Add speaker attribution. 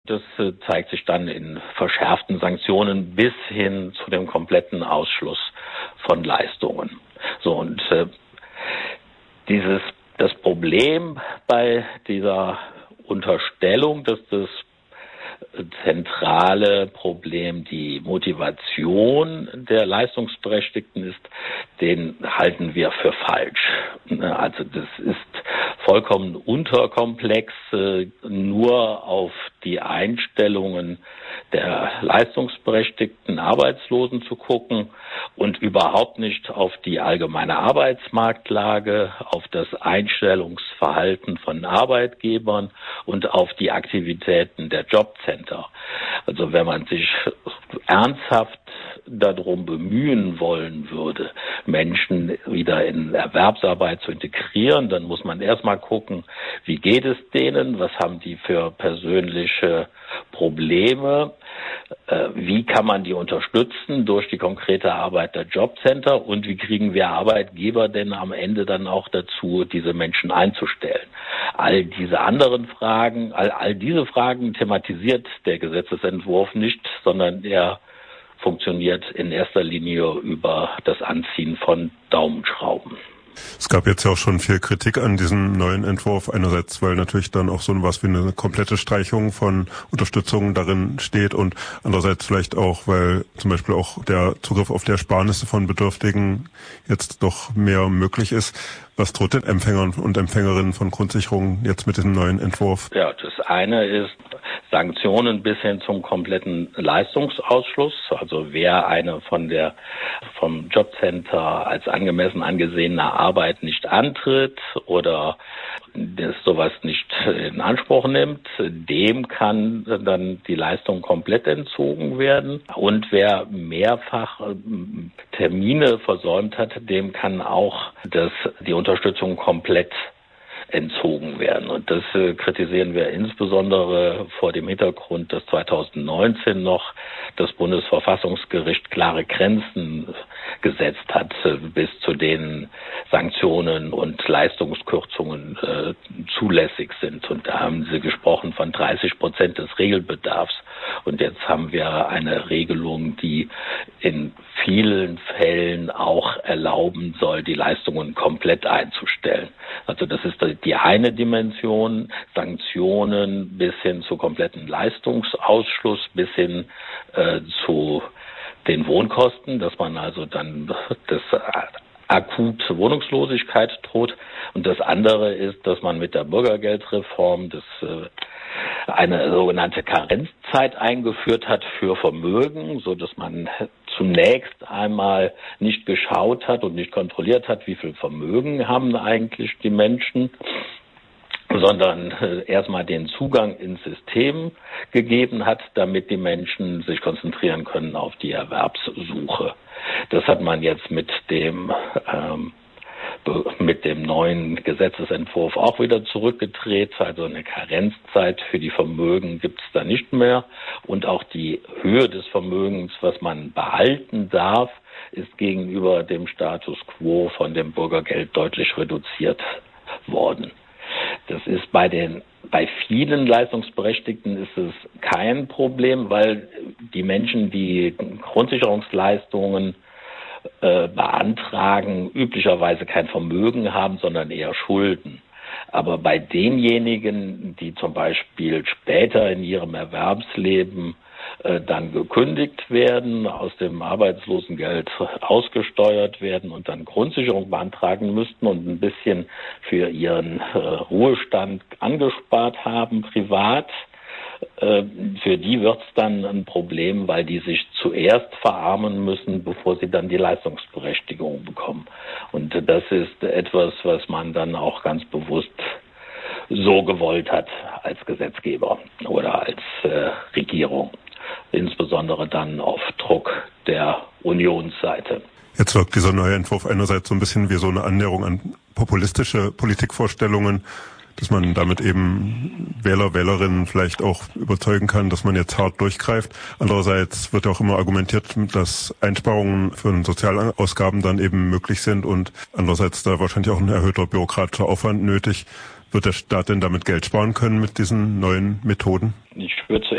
Speaker 1: Das zeigt sich dann in verschärften Sanktionen bis hin zu dem kompletten Ausschluss von Leistungen. So, und das Problem bei dieser Unterstellung, dass das zentrale Problem die Motivation der Leistungsberechtigten ist, den halten wir für falsch. Also das ist vollkommen unterkomplex, nur auf die Einstellungen der leistungsberechtigten Arbeitslosen zu gucken und überhaupt nicht auf die allgemeine Arbeitsmarktlage, auf das Einstellungsverhalten von Arbeitgebern und auf die Aktivitäten der Jobcenter. Also wenn man sich ernsthaft darum bemühen wollen würde, Menschen wieder in Erwerbsarbeit zu integrieren, dann muss man erstmal gucken, wie geht es denen, was haben die für persönliche Probleme, wie kann man die unterstützen durch die konkrete Arbeit der Jobcenter und wie kriegen wir Arbeitgeber denn am Ende dann auch dazu, diese Menschen einzustellen. All diese anderen Fragen, all diese Fragen thematisiert der Gesetzesentwurf nicht, sondern er funktioniert in erster Linie über das Anziehen von Daumenschrauben.
Speaker 2: Es gab jetzt ja auch schon viel Kritik an diesem neuen Entwurf. Einerseits, weil natürlich dann auch so was wie eine komplette Streichung von Unterstützung darin steht und andererseits vielleicht auch, weil zum Beispiel auch der Zugriff auf die Ersparnisse von Bedürftigen jetzt doch mehr möglich ist. Was droht den Empfängern und Empfängerinnen von Grundsicherungen jetzt mit diesem neuen Entwurf?
Speaker 1: Ja, das eine ist Sanktionen bis hin zum kompletten Leistungsausschluss. Also wer eine vom Jobcenter als angemessen angesehene Arbeit nicht antritt oder sowas nicht in Anspruch nimmt, dem kann dann die Leistung komplett entzogen werden. Und wer mehrfach Termine versäumt hat, dem kann auch die Unterstützung komplett entzogen werden. Und das kritisieren wir insbesondere vor dem Hintergrund, dass 2019 noch das Bundesverfassungsgericht klare Grenzen gesetzt hat, bis zu denen Sanktionen und Leistungskürzungen zulässig sind. Und da haben sie gesprochen von 30% des Regelbedarfs. Und jetzt haben wir eine Regelung, die in vielen Fällen auch erlauben soll, die Leistungen komplett einzustellen. Also das ist die eine Dimension, Sanktionen bis hin zu kompletten Leistungsausschluss, bis hin zu den Wohnkosten, dass man also dann das akut Wohnungslosigkeit droht. Und das andere ist, dass man mit der Bürgergeldreform eine sogenannte Karenzzeit eingeführt hat für Vermögen, so dass man zunächst einmal nicht geschaut hat und nicht kontrolliert hat, wie viel Vermögen haben eigentlich die Menschen, sondern erstmal den Zugang ins System gegeben hat, damit die Menschen sich konzentrieren können auf die Erwerbssuche. Das hat man jetzt mit dem neuen Gesetzesentwurf auch wieder zurückgedreht. Also eine Karenzzeit für die Vermögen gibt es da nicht mehr. Und auch die Höhe des Vermögens, was man behalten darf, ist gegenüber dem Status quo von dem Bürgergeld deutlich reduziert worden. Das ist bei vielen Leistungsberechtigten ist es kein Problem, weil die Menschen, die Grundsicherungsleistungen beantragen, üblicherweise kein Vermögen haben, sondern eher Schulden. Aber bei denjenigen, die zum Beispiel später in ihrem Erwerbsleben dann gekündigt werden, aus dem Arbeitslosengeld ausgesteuert werden und dann Grundsicherung beantragen müssten und ein bisschen für ihren Ruhestand angespart haben, privat, für die wird es dann ein Problem, weil die sich zuerst verarmen müssen, bevor sie dann die Leistungsberechtigung bekommen. Und das ist etwas, was man dann auch ganz bewusst so gewollt hat als Gesetzgeber oder als Regierung. Insbesondere dann auf Druck der Unionsseite.
Speaker 2: Jetzt wirkt dieser neue Entwurf einerseits so ein bisschen wie so eine Annäherung an populistische Politikvorstellungen, dass man damit eben Wähler, Wählerinnen vielleicht auch überzeugen kann, dass man jetzt hart durchgreift. Andererseits wird auch immer argumentiert, dass Einsparungen für Sozialausgaben dann eben möglich sind und andererseits da wahrscheinlich auch ein erhöhter bürokratischer Aufwand nötig. Wird der Staat denn damit Geld sparen können mit diesen neuen Methoden?
Speaker 1: Ich würde